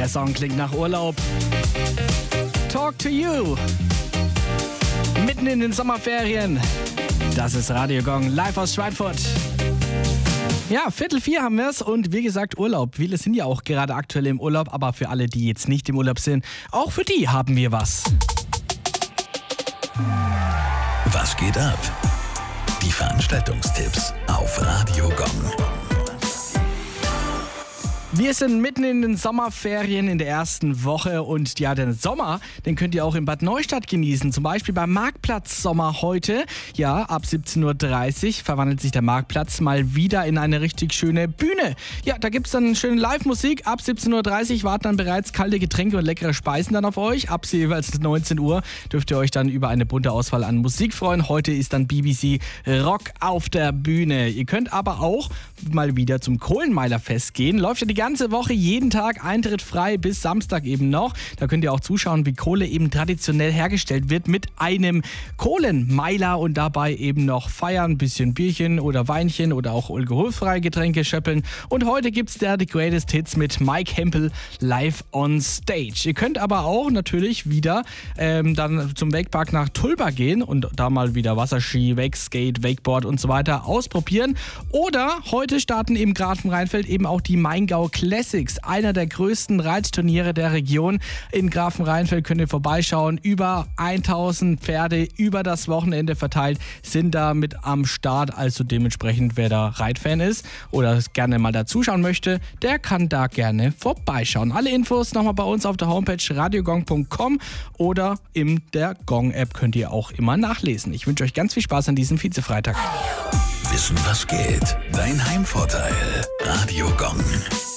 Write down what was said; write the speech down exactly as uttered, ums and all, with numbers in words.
Der Song klingt nach Urlaub. Talk to You. Mitten in den Sommerferien. Das ist Radio Gong, live aus Schweinfurt. Ja, Viertel vier haben wir es und wie gesagt Urlaub. Viele sind ja auch gerade aktuell im Urlaub, aber für alle, die jetzt nicht im Urlaub sind, auch für die haben wir was. Was geht ab? Die Veranstaltungstipps auf Radio Gong. Wir sind mitten in den Sommerferien in der ersten Woche und ja, den Sommer, den könnt ihr auch in Bad Neustadt genießen. Zum Beispiel beim Marktplatz Sommer heute. Ja, ab siebzehn Uhr dreißig verwandelt sich der Marktplatz mal wieder in eine richtig schöne Bühne. Ja, da gibt es dann schöne Live-Musik. Ab siebzehn Uhr dreißig warten dann bereits kalte Getränke und leckere Speisen dann auf euch. Ab jeweils neunzehn Uhr dürft ihr euch dann über eine bunte Auswahl an Musik freuen. Heute ist dann B B C Rock auf der Bühne. Ihr könnt aber auch mal wieder zum Kohlenmeilerfest gehen. Läuft ja die ganze Woche, jeden Tag, Eintritt frei bis Samstag eben noch. Da könnt ihr auch zuschauen, wie Kohle eben traditionell hergestellt wird mit einem Kohlenmeiler und dabei eben noch feiern, ein bisschen Bierchen oder Weinchen oder auch alkoholfreie Getränke schöppeln. Und heute gibt's der The Greatest Hits mit Mike Hempel live on stage. Ihr könnt aber auch natürlich wieder ähm, dann zum Wakepark nach Tulba gehen und da mal wieder Wasserski, Wakeskate, Wakeboard und so weiter ausprobieren. Oder heute Heute starten im Grafenrheinfeld eben auch die Maingau Classics, einer der größten Reitturniere der Region. In Grafenrheinfeld könnt ihr vorbeischauen. Über tausend Pferde über das Wochenende verteilt sind da mit am Start. Also dementsprechend, wer da Reitfan ist oder gerne mal da zuschauen möchte, der kann da gerne vorbeischauen. Alle Infos nochmal bei uns auf der Homepage radiogong punkt com oder in der Gong-App könnt ihr auch immer nachlesen. Ich wünsche euch ganz viel Spaß an diesem Vizefreitag. Wissen, was geht? Dein Heimvorteil. Radio Gong.